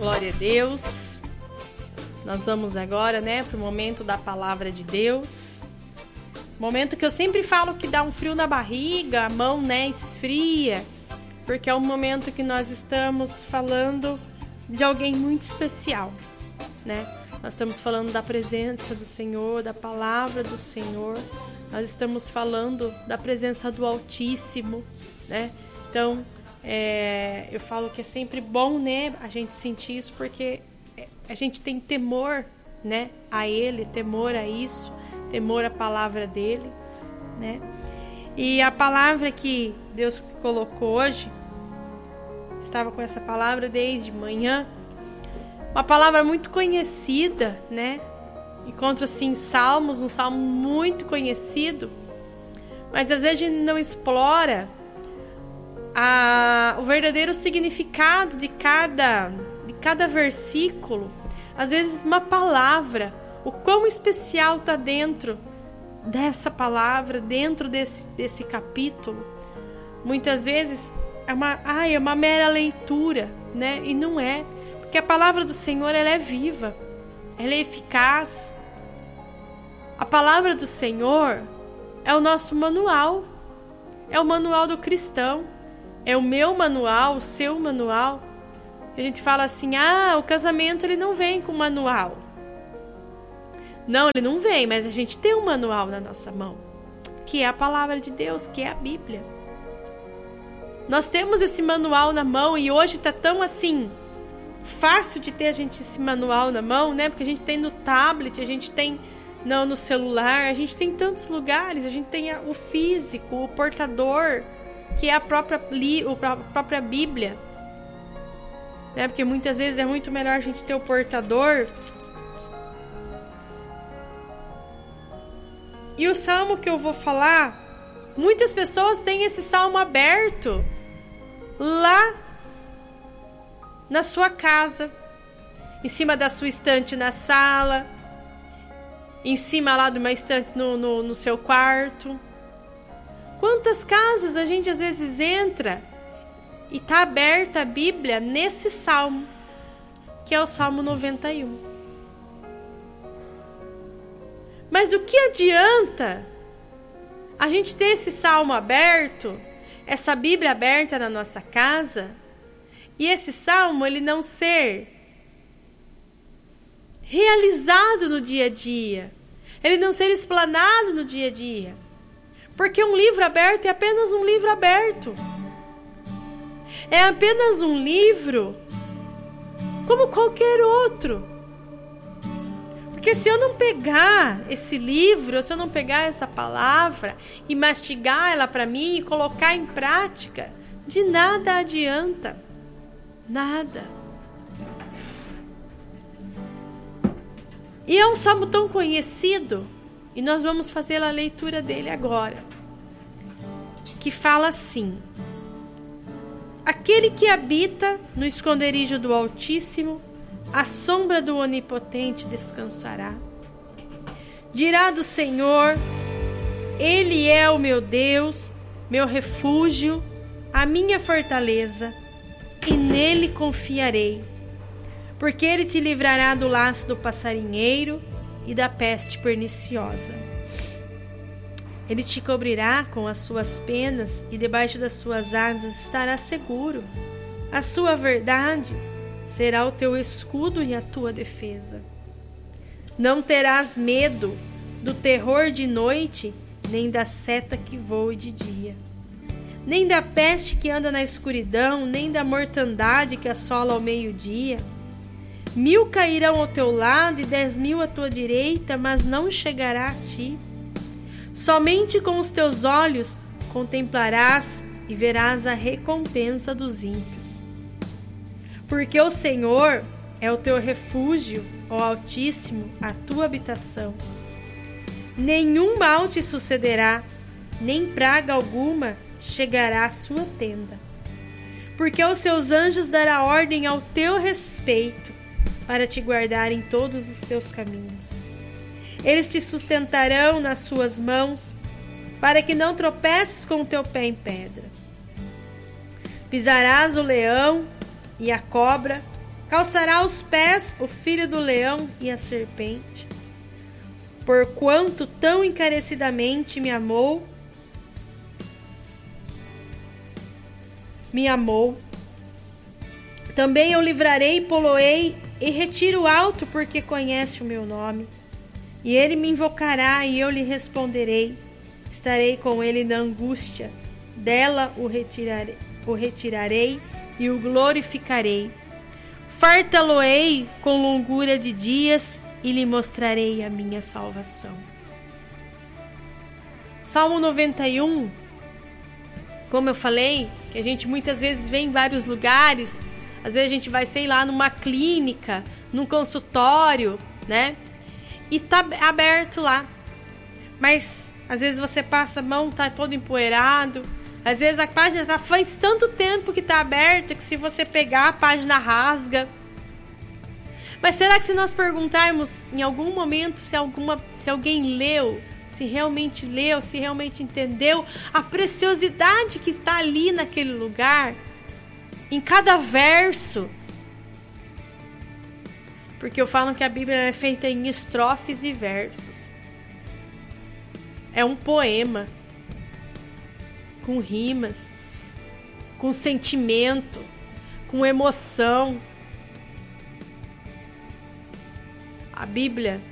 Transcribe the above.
Glória a Deus. Nós vamos agora, para o momento da palavra de Deus. Momento que eu sempre falo que dá um frio na barriga, a mão, esfria, porque é um momento que nós estamos falando de alguém muito especial, Nós estamos falando da presença do Senhor, da palavra do Senhor. Nós estamos falando da presença do Altíssimo, Então, eu falo que é sempre bom, a gente sentir isso, porque a gente tem temor, a Ele, temor a isso, temor à palavra dEle, E a palavra que Deus colocou hoje, estava com essa palavra desde manhã, uma palavra muito conhecida, Encontra-se em Salmos, um salmo muito conhecido, mas às vezes a gente não explora o verdadeiro significado de cada versículo. Às vezes uma palavra, o quão especial está dentro dessa palavra, dentro desse capítulo. Muitas vezes é uma mera leitura, E não é, porque a palavra do Senhor ela é viva, ela é eficaz. A palavra do Senhor é o nosso manual, é o manual do cristão, é o meu manual, o seu manual. A gente fala assim, o casamento ele não vem com manual. Não, ele não vem, mas a gente tem um manual na nossa mão, que é a palavra de Deus, que é a Bíblia. Nós temos esse manual na mão e hoje está tão assim, fácil de ter esse manual na mão, Porque a gente tem no tablet, a gente tem no celular, a gente tem em tantos lugares, a gente tem o físico, o portador, que é a própria Bíblia, Porque muitas vezes é muito melhor a gente ter o portador. E o salmo que eu vou falar, muitas pessoas têm esse salmo aberto lá na sua casa, em cima da sua estante na sala, em cima lá de uma estante no seu quarto. Quantas casas a gente às vezes entra e está aberta a Bíblia nesse salmo, que é o Salmo 91. Mas do que adianta a gente ter esse salmo aberto, essa Bíblia aberta na nossa casa, e esse salmo ele não ser realizado no dia a dia, ele não ser explanado no dia a dia? Porque um livro aberto é apenas um livro aberto. É apenas um livro como qualquer outro. Porque se eu não pegar esse livro, se eu não pegar essa palavra e mastigar ela para mim e colocar em prática, de nada adianta. Nada. E é um salmo tão conhecido, e nós vamos fazer a leitura dele agora, que fala assim: aquele que habita no esconderijo do Altíssimo, à sombra do Onipotente descansará. Dirá do Senhor: Ele é o meu Deus, meu refúgio, a minha fortaleza, e nele confiarei. Porque ele te livrará do laço do passarinheiro e da peste perniciosa. Ele te cobrirá com as suas penas e debaixo das suas asas estará seguro. A sua verdade será o teu escudo e a tua defesa. Não terás medo do terror de noite, nem da seta que voe de dia, nem da peste que anda na escuridão, nem da mortandade que assola ao meio-dia. 1000 cairão ao teu lado e 10.000 à tua direita, mas não chegará a ti. Somente com os teus olhos contemplarás e verás a recompensa dos ímpios. Porque o Senhor é o teu refúgio, ó Altíssimo, a tua habitação. Nenhum mal te sucederá, nem praga alguma chegará à sua tenda. Porque aos seus anjos dará ordem ao teu respeito, para te guardar em todos os teus caminhos. Eles te sustentarão nas suas mãos, para que não tropeces com o teu pé em pedra. Pisarás o leão e a cobra, Calçará os pés o filho do leão e a serpente. Porquanto tão encarecidamente me amou. Também eu livrarei, poloei e retiro alto, porque conhece o meu nome. E ele me invocará e eu lhe responderei. Estarei com ele na angústia. Dela o retirarei e o glorificarei. Fartá-lo-ei com longura de dias e lhe mostrarei a minha salvação. Salmo 91, como eu falei, que a gente muitas vezes vê em vários lugares, às vezes a gente vai, sei lá, numa clínica, num consultório, né? E tá aberto lá. Mas às vezes você passa a mão, tá todo empoeirado. Às vezes a página faz tanto tempo que tá aberta que se você pegar a página rasga. Mas será que se nós perguntarmos em algum momento se alguém leu, se realmente entendeu a preciosidade que está ali naquele lugar, em cada verso? Porque eu falo que a Bíblia é feita em estrofes e versos. É um poema com rimas, com sentimento, com emoção. A Bíblia